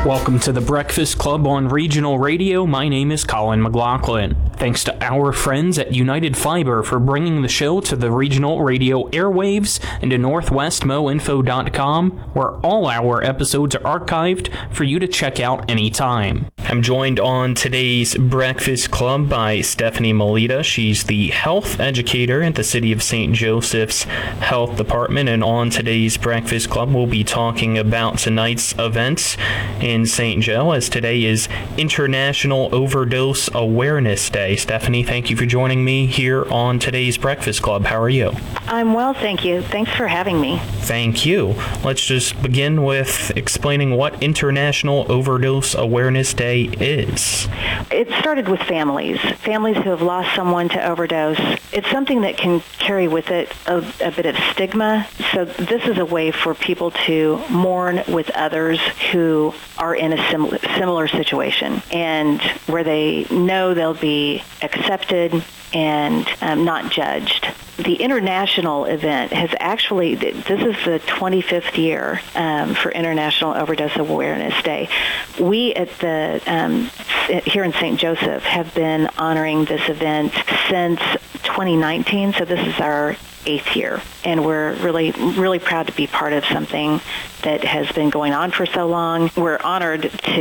Welcome to the Breakfast Club on Regional Radio. My name is Colin McLaughlin. Thanks to our friends at United Fiber for bringing the show to the Regional Radio airwaves and to NorthwestMoInfo.com, where all our episodes are archived for you to check out anytime. I'm joined on today's Breakfast Club by Stephanie Melita. She's the health educator at the City of St. Joseph's Health Department, and on today's Breakfast Club, we'll be talking about tonight's events in St. Joe, as today is International Overdose Awareness Day. Stephanie, thank you for joining me here on today's Breakfast Club. How are you? I'm well, thank you. Thanks for having me. Thank you. Let's just begin with explaining what International Overdose Awareness Day is. It started with families who have lost someone to overdose. It's something that can carry with it a bit of stigma. So this is a way for people to mourn with others who are in a similar situation, and where they know they'll be accepted and not judged. The international event has actually, this is the 25th year for International Overdose Awareness Day. We at the here in St. Joseph have been honoring this event since 2019, so this is our 8th year, and we're really proud to be part of something that has been going on for so long. We're honored to